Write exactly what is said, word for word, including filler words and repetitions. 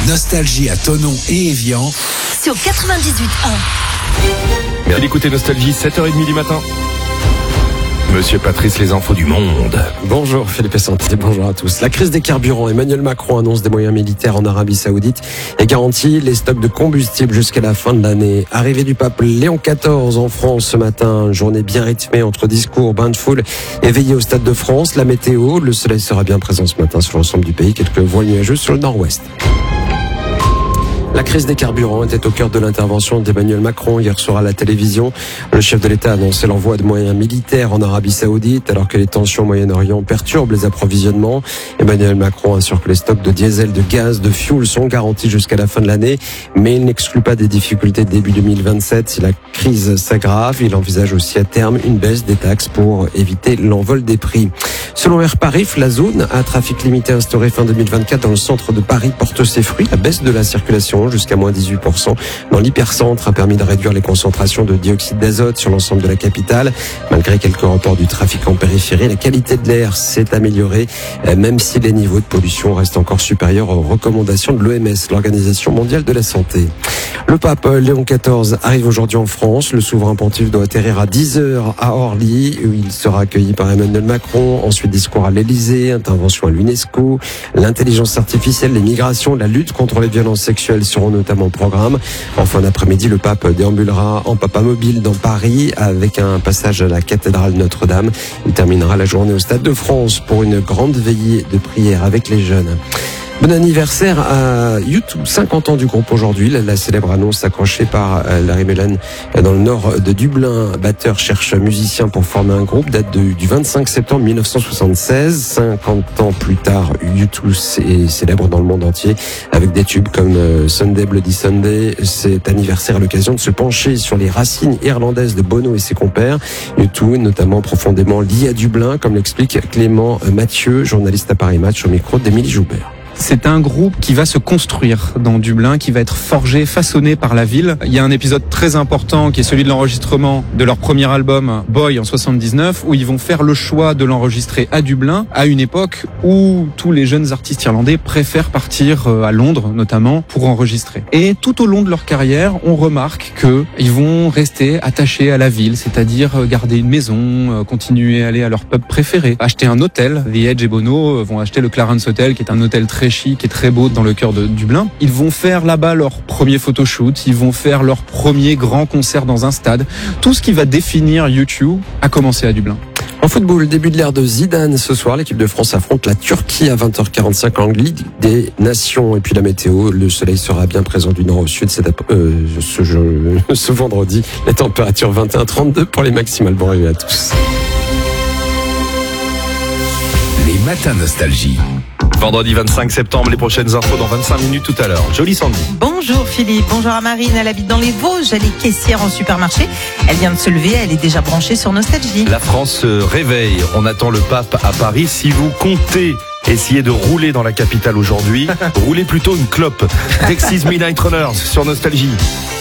Nostalgie à Thonon et Évian sur quatre-vingt-dix-huit un. Merci d'écouter Nostalgie, sept heures trente du matin. Monsieur Patrice, les infos du monde. Bonjour Philippe Santé, bonjour à tous. La crise des carburants, Emmanuel Macron annonce des moyens militaires en Arabie Saoudite et garantit les stocks de combustible jusqu'à la fin de l'année. Arrivée du pape Léon quatorze en France ce matin, journée bien rythmée entre discours, bain de foule et veillée au Stade de France. La météo, le soleil sera bien présent ce matin sur l'ensemble du pays, quelques voiles nuageuses sur le nord-ouest. La crise des carburants était au cœur de l'intervention d'Emmanuel Macron hier soir à la télévision. Le chef de l'État a annoncé l'envoi de moyens militaires en Arabie Saoudite alors que les tensions au Moyen-Orient perturbent les approvisionnements. Emmanuel Macron assure que les stocks de diesel, de gaz, de fioul sont garantis jusqu'à la fin de l'année, mais il n'exclut pas des difficultés début deux mille vingt-sept si la crise s'aggrave. Il envisage aussi à terme une baisse des taxes pour éviter l'envol des prix. Selon Airparif, la zone à trafic limité instaurée fin deux mille vingt-quatre dans le centre de Paris porte ses fruits. La baisse de la circulation jusqu'à moins dix-huit pour cent dans l'hypercentre a permis de réduire les concentrations de dioxyde d'azote sur l'ensemble de la capitale. Malgré quelques reports du trafic en périphérie, la qualité de l'air s'est améliorée, même si les niveaux de pollution restent encore supérieurs aux recommandations de l'O M S, l'Organisation mondiale de la santé. Le pape Léon quatorze arrive aujourd'hui en France. Le souverain pontife doit atterrir à dix heures à Orly, où il sera accueilli par Emmanuel Macron. Ensuite, discours à l'Élysée, intervention à l'UNESCO, l'intelligence artificielle, les migrations, la lutte contre les violences sexuelles seront notamment au programme. En fin d'après-midi, le pape déambulera en papamobile dans Paris avec un passage à la cathédrale Notre-Dame. Il terminera la journée au Stade de France pour une grande veillée de prière avec les jeunes. Bon anniversaire à U deux, cinquante ans du groupe aujourd'hui. La, la célèbre annonce accrochée par euh, Larry Mullen dans le nord de Dublin. Batteur cherche musicien pour former un groupe, date de, du vingt-cinq septembre mille neuf cent soixante-seize. cinquante ans plus tard, U deux est célèbre dans le monde entier avec des tubes comme euh, Sunday Bloody Sunday. Cet anniversaire est l'occasion de se pencher sur les racines irlandaises de Bono et ses compères. U deux est notamment profondément lié à Dublin, comme l'explique Clément Mathieu, journaliste à Paris Match au micro d'Émilie Joubert. C'est un groupe qui va se construire dans Dublin, qui va être forgé, façonné par la ville. Il y a un épisode très important qui est celui de l'enregistrement de leur premier album Boy en soixante-dix-neuf, où ils vont faire le choix de l'enregistrer à Dublin, à une époque où tous les jeunes artistes irlandais préfèrent partir à Londres notamment pour enregistrer. Et tout au long de leur carrière, on remarque qu'ils vont rester attachés à la ville, c'est-à-dire garder une maison, continuer à aller à leur pub préféré, acheter un hôtel. The Edge et Bono vont acheter le Clarence Hotel, qui est un hôtel très chic et très beau dans le cœur de Dublin. Ils vont faire là-bas leur premier photoshoot, ils vont faire leur premier grand concert dans un stade. Tout ce qui va définir U deux a commencé à Dublin. En football, début de l'ère de Zidane. Ce soir, l'équipe de France affronte la Turquie à vingt heures quarante-cinq en Ligue des Nations. Et puis la météo, le soleil sera bien présent du nord au sud cet ap- euh, ce, jeu, ce vendredi. Les températures vingt et un à trente-deux pour les maximales. Bon réveil à tous. Les matins Nostalgie. Vendredi vingt-cinq septembre, les prochaines infos dans vingt-cinq minutes tout à l'heure. Jolie Sandy. Bonjour Philippe, bonjour à Marine, elle habite dans les Vosges, elle est caissière en supermarché. Elle vient de se lever, elle est déjà branchée sur Nostalgie. La France se réveille. On attend le pape à Paris. Si vous comptez essayer de rouler dans la capitale aujourd'hui, roulez plutôt une clope. Texas Midnight Runners sur Nostalgie.